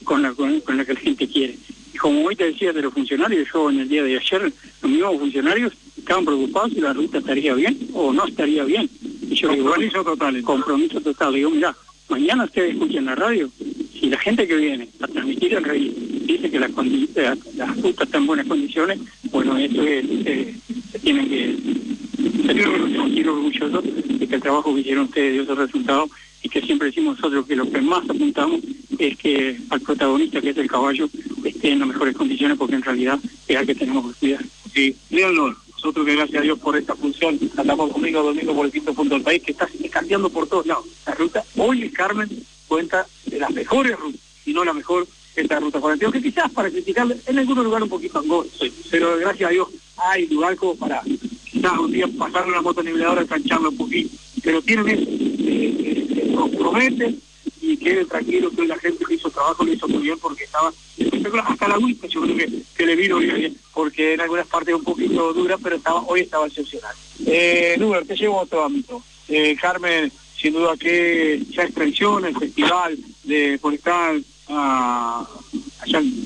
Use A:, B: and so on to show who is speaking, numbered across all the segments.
A: con la que la gente quiere. Y como hoy te decía de los funcionarios, yo en el día de ayer, los mismos funcionarios estaban preocupados si la ruta estaría bien o no estaría bien. Y yo digo,
B: compromiso total.
A: Compromiso total. Digo, mirá, mañana ustedes escuchen la radio, si la gente que viene a transmitir el rey dice que la ruta está en buenas condiciones, bueno, eso es, se tienen que sentir orgullosos de que el trabajo que hicieron ustedes dio esos resultados, y que siempre decimos nosotros que lo que más apuntamos es que al protagonista, que es el caballo, esté en las mejores condiciones, porque en realidad es al que tenemos que cuidar.
B: Sí, Leonor, nosotros que gracias a Dios por esta función, andamos domingo por el quinto punto del país, que está cambiando por todos lados. La ruta, hoy el Carmen cuenta de las mejores rutas, y no la mejor, esta ruta 42, que quizás para criticarle en algunos lugares un poquito angosto, pero gracias a Dios hay lugar como para quizás un día pasar una motoniveladora y trancharla un poquito, pero tienen eso, se comprometen y queden tranquilos que la gente que hizo trabajo lo hizo muy bien, porque estaba hasta la agüita, yo creo que le vino bien, porque en algunas partes un poquito dura, pero hoy estaba excepcional. Lugar, te llevo a otro ámbito. Carmen, sin duda que ya es tradición el festival de forestal allá en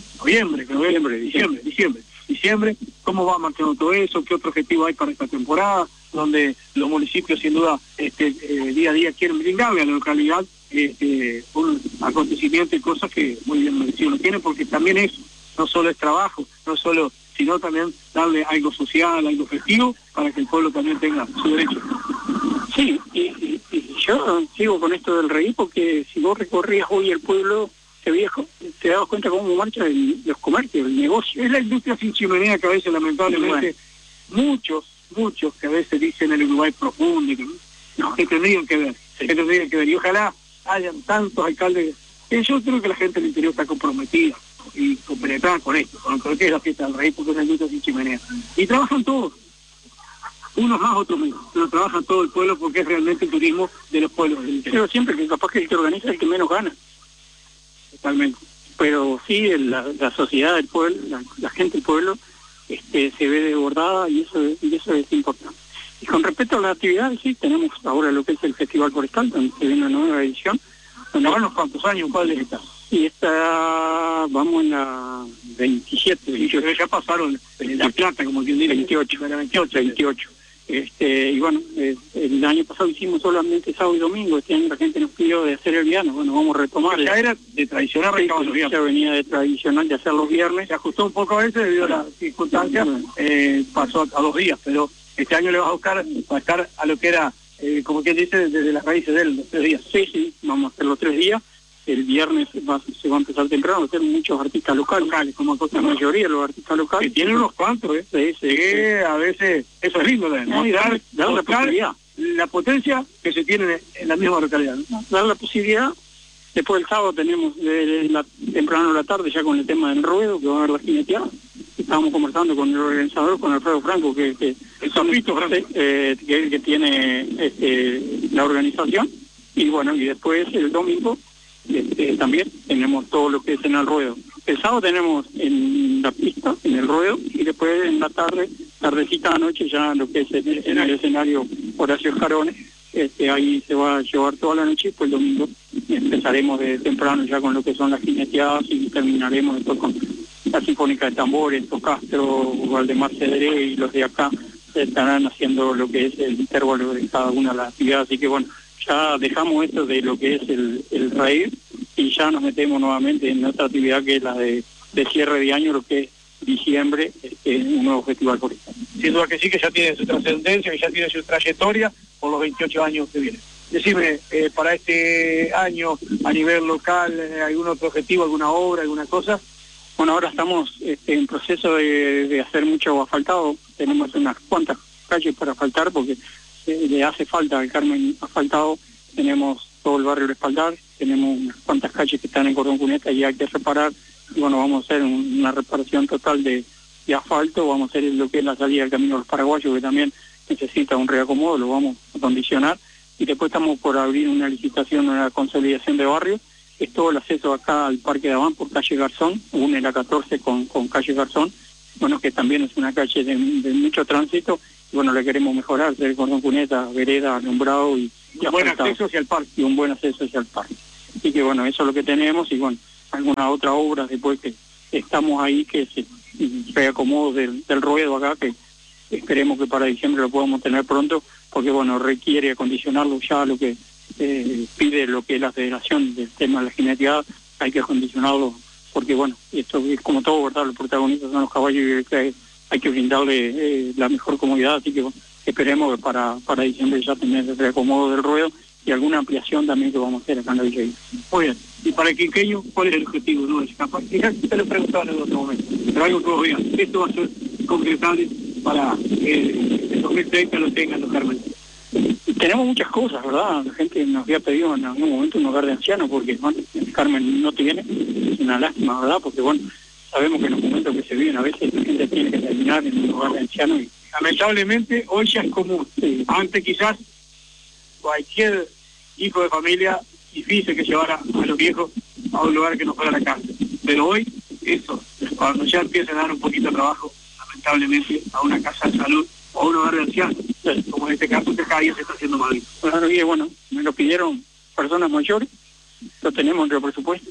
B: diciembre, ¿cómo va marchando todo eso? ¿Qué otro objetivo hay para esta temporada? Donde los municipios sin duda día a día quieren brindarle a la localidad un acontecimiento y cosas que muy bien merecido lo tienen, porque también eso no solo es trabajo, sino también darle algo social, algo festivo, para que el pueblo también tenga su derecho.
A: Sí, y yo sigo con esto del rey, porque si vos recorrías hoy el pueblo viejo, te dabas cuenta cómo marchan los comercios, el negocio.
B: Es la industria sin chimenea que a veces lamentablemente muchos que a veces dicen el Uruguay profundo, que tendrían que ver, y ojalá hayan tantos alcaldes. Yo creo que la gente del interior está comprometida y compenetrada con esto, con lo que es la fiesta del rey, porque es la industria sin chimenea. Y trabajan todos, unos más, otros menos, pero trabajan todo el pueblo, porque es realmente el turismo de los pueblos del interior.
A: Pero siempre que capaz que el que organiza es el que menos gana. Totalmente. Pero sí, la sociedad del pueblo, la gente del pueblo, se ve desbordada, y eso es importante. Y con respecto a las actividades, sí, tenemos ahora lo que es el Festival Forestal, donde se viene una nueva edición.
B: ¿Donde van unos cuantos años? ¿Cuál es esta?
A: Y vamos en la 27,
B: ya pasaron en La Plata, como quien dice.
A: 28. Y bueno, el año pasado hicimos solamente sábado y domingo. Este año la gente nos pidió de hacer el viernes. Bueno, vamos a retomar.
B: Ya era de tradicional,
A: ya venía de tradicional de hacer los viernes.
B: Se ajustó un poco a veces debido a las circunstancias, pasó a 2 días, pero este año le vas a buscar para estar a lo que era, como quien dice, desde las raíces de los 3 días.
A: Sí, vamos a hacer los 3 días. El viernes se va a empezar temprano, a hacer muchos artistas locales, como la mayoría de los artistas locales.
B: Que tienen unos cuantos,
A: Sí.
B: A veces, eso es lindo, ¿no? Y dar la posibilidad, la potencia que se tiene en la misma localidad, ¿no?
A: Dar la posibilidad. Después el sábado tenemos temprano de la tarde ya con el tema del ruedo, que va a haber la jineteada. Estábamos conversando con el organizador, con Alfredo Franco, que tiene la organización. Y bueno, y después el domingo también tenemos todo lo que es en el ruedo. El sábado tenemos en la pista, en el ruedo, y después en la tardecita anoche ya lo que es en el escenario Horacio Jarones. Ahí se va a llevar toda la noche, y pues el domingo empezaremos de temprano ya con lo que son las jineteadas, y terminaremos después con la Sinfónica de Tambores, Castro, Valdemar Cedré, y los de acá estarán haciendo lo que es el intervalo de cada una de las actividades. Así que bueno, ya dejamos esto de lo que es el raíz, y ya nos metemos nuevamente en otra actividad, que es la de cierre de año, lo que es diciembre, un nuevo festival forestal.
B: Sin duda que sí, que ya tiene su trascendencia, que ya tiene su trayectoria por los 28 años que vienen. Decime, para este año, a nivel local, ¿algún otro objetivo, alguna obra, alguna cosa?
A: Bueno, ahora estamos en proceso de hacer mucho asfaltado. Tenemos unas cuantas calles para asfaltar, porque le hace falta al Carmen asfaltado. Tenemos todo el barrio de Espaldar, tenemos unas cuantas calles que están en Cordón Cuneta y hay que reparar. Y bueno, vamos a hacer una reparación total de asfalto. Vamos a hacer lo que es la salida del Camino de los Paraguayos, que también necesita un reacomodo, lo vamos a acondicionar. Y después estamos por abrir una licitación, una consolidación de barrios. Es todo el acceso acá al Parque de Abán por calle Garzón, une la 14 con calle Garzón, bueno, que también es una calle de mucho tránsito. Y bueno, le queremos mejorar, del Cordón Cuneta, vereda, alumbrado y
B: un buen acceso hacia el parque.
A: Y un buen acceso hacia el parque. Así que bueno, eso es lo que tenemos, y bueno, alguna otra obra después que estamos ahí, que se reacomodo del ruedo acá, que esperemos que para diciembre lo podamos tener pronto, porque bueno, requiere acondicionarlo ya a lo que pide lo que es la federación del tema de la genética, hay que acondicionarlo, porque bueno, esto es como todo, ¿verdad? Los protagonistas son los caballos y hay que brindarle la mejor comodidad, así que bueno, esperemos que para diciembre ya tener el reacomodo del ruedo y alguna ampliación también que vamos a hacer acá en la Villa Iris.
B: Muy bien. Y para el quinqueño, ¿cuál es el objetivo? ¿No? Capaz, quizás te lo preguntaba en otro momento, pero algo que vos veas, esto va a ser concretable para que el 2030 lo tengan los Carmen.
A: Tenemos muchas cosas, ¿verdad? La gente nos había pedido en algún momento un hogar de ancianos, porque bueno, el Carmen no tiene, es una lástima, ¿verdad? Porque bueno, sabemos que en los momentos que se viven a veces la gente tiene que terminar en un hogar de ancianos y
B: lamentablemente hoy ya es común. Sí. Antes quizás cualquier hijo de familia difícil que llevara a los viejos a un lugar que no fuera la casa. Pero hoy, eso, cuando ya empiezan a dar un poquito de trabajo, lamentablemente, a una casa de salud o a un hogar de ancianos, como en este caso que cada día se está haciendo más bien.
A: Claro, y bueno, me lo pidieron personas mayores, lo tenemos entre el presupuesto.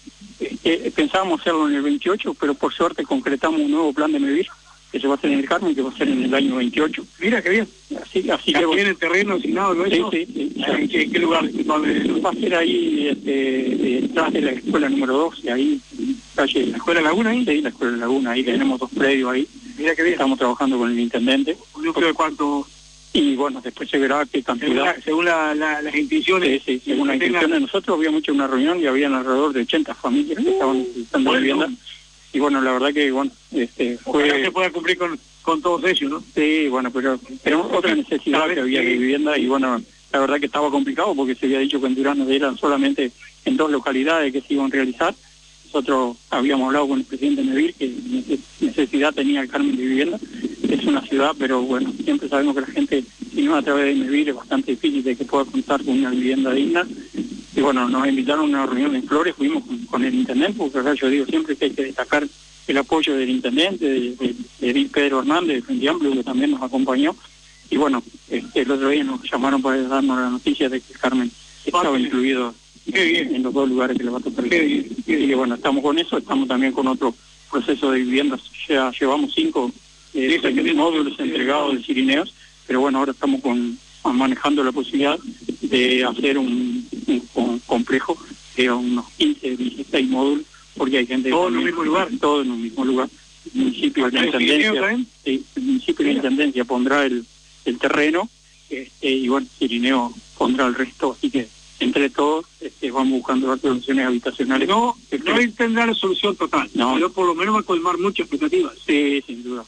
A: Pensábamos hacerlo en el 28, pero por suerte concretamos un nuevo plan de medir que se va a hacer en el Carmen, que va a ser en el año 28.
B: Mira qué bien.
A: Así
B: que tiene el terreno asignado, ¿no?
A: Sí.
B: ¿En qué lugar?
A: Va a ser ahí detrás de la escuela número 12, ahí calle
B: ¿La escuela Laguna ahí?
A: Sí, la escuela Laguna, ahí tenemos 2 predios ahí.
B: Mira qué bien.
A: Estamos trabajando con el intendente.
B: ¿Un núcleo de cuánto?
A: Y bueno, después se verá qué cantidad.
B: Según las intenciones.
A: Sí, según las intenciones. Nosotros habíamos hecho una reunión y habían alrededor de 80 familias que estaban necesitando vivienda. Y bueno, la verdad que bueno,
B: fue... se pueda cumplir con todos ellos, ¿no?
A: Sí, bueno, pero tenemos otra necesidad que había de vivienda y bueno, la verdad que estaba complicado porque se había dicho que en Durazno eran solamente en 2 localidades que se iban a realizar. Nosotros habíamos hablado con el presidente Neville que necesidad tenía el Carmen de vivienda. Es una ciudad, pero bueno, siempre sabemos que la gente, si no a través de Neville, es bastante difícil de que pueda contar con una vivienda digna. Y bueno, nos invitaron a una reunión en Flores, fuimos con el intendente, porque acá yo digo siempre que hay que destacar el apoyo del intendente, de Edil Pedro Hernández, de Frente Amplio, que también nos acompañó. Y bueno, el otro día nos llamaron para darnos la noticia de que el Carmen estaba incluido en los 2 lugares que le va a tocar. Y que bueno, estamos con eso, estamos también con otro proceso de viviendas, ya llevamos 5 módulos entregados de Cirineos, pero bueno, ahora estamos manejando la posibilidad de hacer un complejo de unos 15, 16 módulos, porque hay gente...
B: ¿Todo en un mismo lugar?
A: Todo en un mismo lugar. El municipio de la Intendencia, el municipio de la Intendencia pondrá el terreno, y bueno, Cirineo pondrá el resto, así que entre todos vamos buscando las soluciones habitacionales.
B: No tendrá la solución total, pero por lo menos va a colmar muchas expectativas.
A: Sí, sin duda.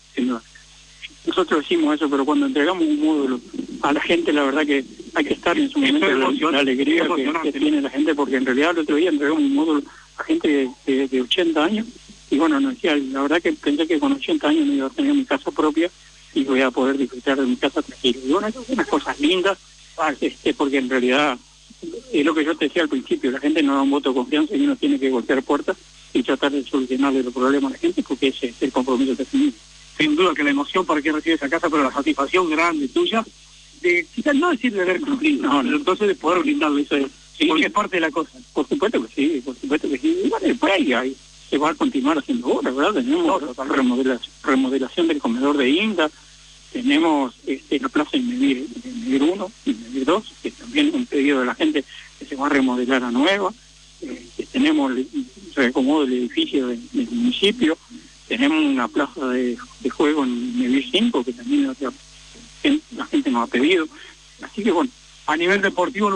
A: Nosotros decimos eso, pero cuando entregamos un módulo a la gente, la verdad que hay que estar en su momento la alegría que tiene la gente, porque en realidad el otro día entregamos un módulo a gente de 80 años, y bueno, nos decía, la verdad que pensé que con 80 años no iba a tener mi casa propia y voy a poder disfrutar de mi casa tranquilo. Y bueno, unas cosas lindas, porque en realidad es lo que yo te decía al principio, la gente no da un voto de confianza y uno tiene que golpear puertas y tratar de solucionarle los problemas a la gente, porque ese es el compromiso que tenemos.
B: Sin duda que la emoción para quien recibe esa casa, pero la satisfacción grande tuya, de quizás no decir de haber cumplido, pero entonces de poder brindarlo, eso es, porque es parte de la cosa.
A: Por supuesto que sí. Y bueno, después ahí se va a continuar haciendo obras, ¿verdad? Tenemos remodelación del comedor de Inda, tenemos la plaza en Medir 1 y Medir 2, que también es un pedido de la gente que se va a remodelar a nueva. Tenemos el reacomodo del edificio del municipio. Tenemos una plaza de juego en Medir 5, que también la gente nos ha pedido. Así que bueno,
B: a nivel deportivo,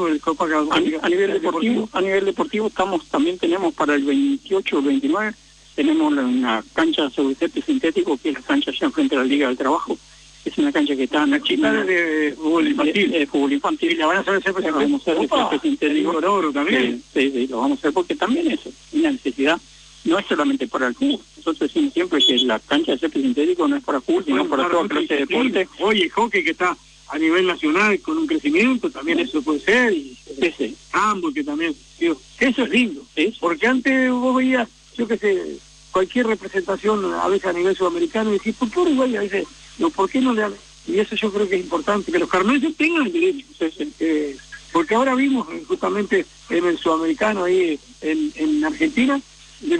A: a nivel deportivo también tenemos para el 28 o el 29, tenemos una cancha sobre césped sintético, que es la cancha allá enfrente de la Liga del Trabajo. Es una cancha que está en la chica
B: de fútbol infantil.
A: Fútbol infantil.
B: La van a hacer el césped
A: sintético. Vamos a hacer el césped sintético.
B: Oro también.
A: Sí, lo vamos a hacer porque también es una necesidad. No es solamente para el fútbol. Nosotros decimos siempre que la cancha de césped sintético no es para fútbol, sino para toda clase de deporte.
B: Oye, hockey que está a nivel nacional con un crecimiento, también eso puede ser. Y handball que también. Digo, eso es lindo. Porque antes vos veías, yo qué sé, cualquier representación a veces a nivel sudamericano y decís, ¿por qué Uruguay a veces? No, ¿por qué no le dan? Y eso yo creo que es importante, que los carmenses tengan el derecho. Porque ahora vimos justamente en el sudamericano ahí en Argentina,